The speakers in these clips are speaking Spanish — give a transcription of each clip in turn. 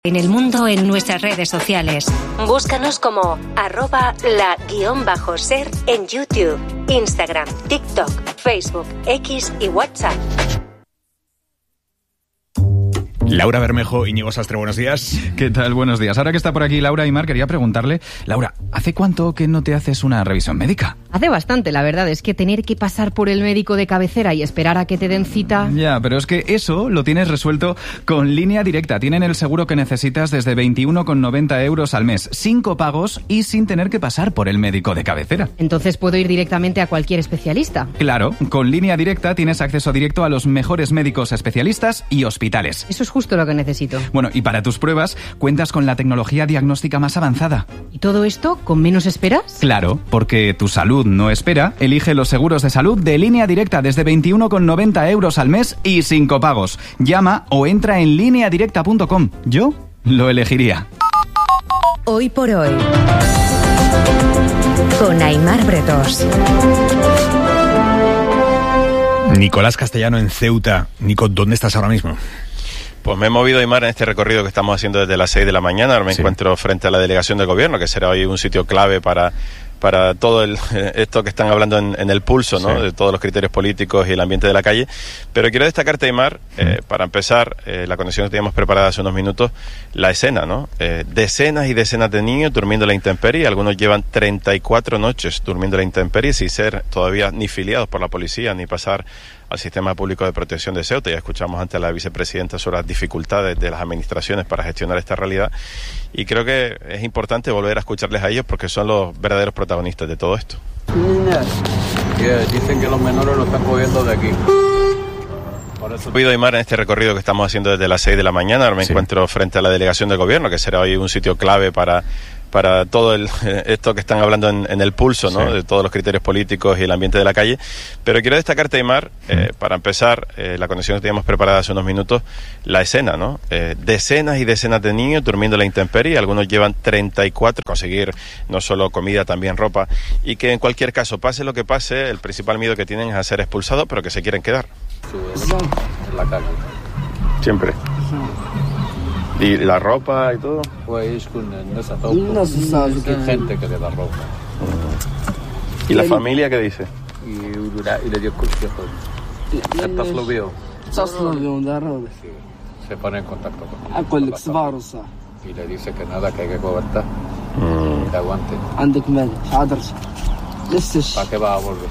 En el mundo en nuestras redes sociales. Búscanos como @la_ser en YouTube, Instagram, TikTok, Facebook, X y WhatsApp. Laura Bermejo, Íñigo Sastre, buenos días. ¿Qué tal? Buenos días. Ahora que está por aquí Laura Aimar, quería preguntarle, Laura, ¿hace cuánto que no te haces una revisión médica? Hace bastante, la verdad. Es que tener que pasar por el médico de cabecera y esperar a que te den cita... Ya, pero es que eso lo tienes resuelto con Línea Directa. Tienen el seguro que necesitas desde 21,90 euros al mes, sin copagos y sin tener que pasar por el médico de cabecera. Entonces puedo ir directamente a cualquier especialista. Claro, con Línea Directa tienes acceso directo a los mejores médicos especialistas y hospitales. Eso es justo lo que necesito. Bueno, y para tus pruebas cuentas con la tecnología diagnóstica más avanzada. ¿Y todo esto con menos esperas? Claro, porque tu salud no espera. Elige los seguros de salud de Línea Directa desde 21,90 euros al mes y sin copagos. Llama o entra en lineadirecta.com. Yo lo elegiría. Hoy por hoy, con Aimar Bretos. Nicolás Castellano en Ceuta. Nico, ¿dónde estás ahora mismo? Pues me he movido, Aimar, en este recorrido que estamos haciendo desde las 6 de la mañana. Ahora me encuentro frente a la delegación del gobierno, que será hoy un sitio clave para todo esto que están hablando en el pulso, ¿no? Sí. De todos los criterios políticos y el ambiente de la calle. Pero quiero destacarte, Aimar, para empezar, la conexión que teníamos preparada hace unos minutos, la escena, ¿no? Decenas y decenas de niños durmiendo en la intemperie. Algunos llevan 34 noches durmiendo en la intemperie sin ser todavía ni filiados por la policía ni pasar al Sistema Público de Protección de Ceuta. Ya escuchamos antes a la vicepresidenta sobre las dificultades de las administraciones para gestionar esta realidad, y creo que es importante volver a escucharles a ellos porque son los verdaderos protagonistas de todo esto. Dicen que los menores lo están cogiendo de aquí. He oído, Aimar, en este recorrido que estamos haciendo desde las 6 de la mañana. Ahora me encuentro frente a la delegación del gobierno, que será hoy un sitio clave para todo esto que están hablando en el pulso, ¿no? Sí. De todos los criterios políticos y el ambiente de la calle. Pero quiero destacarte, Aimar, para empezar, la conexión que teníamos preparada hace unos minutos, la escena, ¿no? Decenas y decenas de niños durmiendo en la intemperie. Algunos llevan 34, conseguir no solo comida, también ropa, y que en cualquier caso, pase lo que pase, el principal miedo que tienen es a ser expulsados, pero que se quieren quedar. En la calle. Siempre. ¿Y la ropa y todo? Pues no se sabe gente que le da ropa. ¿Y la familia qué dice? Y le dio consejos. ¿Estás lo vio? Se pone en contacto con él. Y le dice que nada, que hay que gobernar. Que aguante. ¿Para qué vas a volver?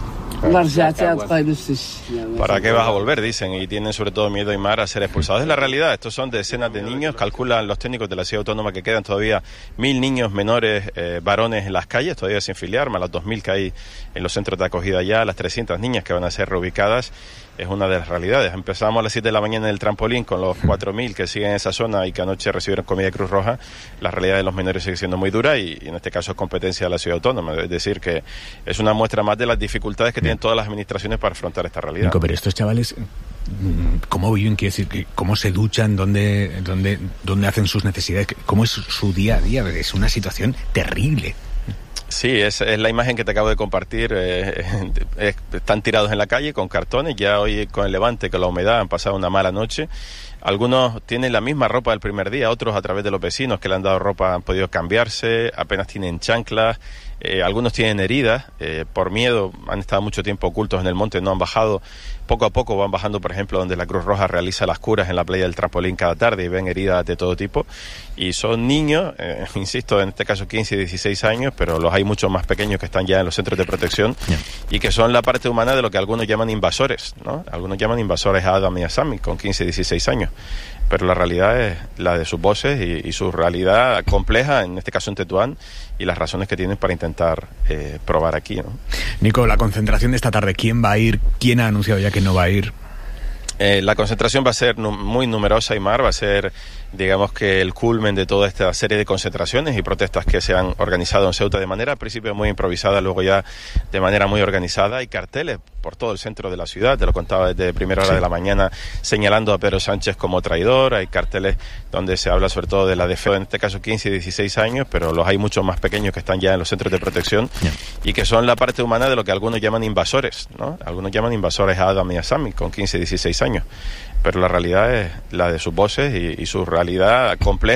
¿Para qué vas a volver? Dicen, y tienen sobre todo miedo, Aimar, a ser expulsados. Es la realidad, estos son decenas de niños. Calculan los técnicos de la ciudad autónoma que quedan todavía 1.000 niños menores, varones en las calles, todavía sin filiar, más las 2.000 que hay en los centros de acogida ya, las 300 niñas que van a ser reubicadas. Es una de las realidades. Empezamos a las 7 de la mañana en el trampolín con los 4.000 que siguen en esa zona y que anoche recibieron comida de Cruz Roja. La realidad de los menores sigue siendo muy dura y en este caso es competencia de la ciudad autónoma. Es decir, que es una muestra más de las dificultades que tienen todas las administraciones para afrontar esta realidad. Nico, pero estos chavales, ¿cómo viven? Quiere decir, ¿cómo se duchan? ¿Dónde hacen sus necesidades? ¿Cómo es su día a día? Es una situación terrible. Sí, es la imagen que te acabo de compartir. Están tirados en la calle con cartones. Ya hoy con el levante, con la humedad, han pasado una mala noche. Algunos tienen la misma ropa del primer día, otros a través de los vecinos que le han dado ropa han podido cambiarse, apenas tienen chanclas. Algunos tienen heridas, por miedo han estado mucho tiempo ocultos en el monte, no han bajado. Poco a poco van bajando, por ejemplo, donde la Cruz Roja realiza las curas en la playa del Trampolín cada tarde y ven heridas de todo tipo. Y son niños, insisto, en este caso 15 y 16 años, pero los hay muchos más pequeños que están ya en los centros de protección y que son la parte humana de lo que algunos llaman invasores, ¿no? Algunos llaman invasores a Adam y a Sammy con 15 y 16 años. Pero la realidad es la de sus voces y su realidad compleja, en este caso en Tetuán, y las razones que tienen para intentar probar aquí, ¿no? Nico, la concentración de esta tarde, ¿quién va a ir? ¿Quién ha anunciado ya que no va a ir? La concentración va a ser muy numerosa, Aimar, va a ser, digamos que el culmen de toda esta serie de concentraciones y protestas que se han organizado en Ceuta de manera al principio muy improvisada, luego ya de manera muy organizada. Hay carteles por todo el centro de la ciudad, te lo contaba desde primera hora de la mañana, señalando a Pedro Sánchez como traidor. Hay carteles donde se habla sobre todo de la defensa, en este caso 15 y 16 años, pero los hay muchos más pequeños que están ya en los centros de protección y que son la parte humana de lo que algunos llaman invasores, ¿no? Algunos llaman invasores a Adam y a Sammy con 15 y 16 años. pero la realidad es la de sus voces y su realidad compleja.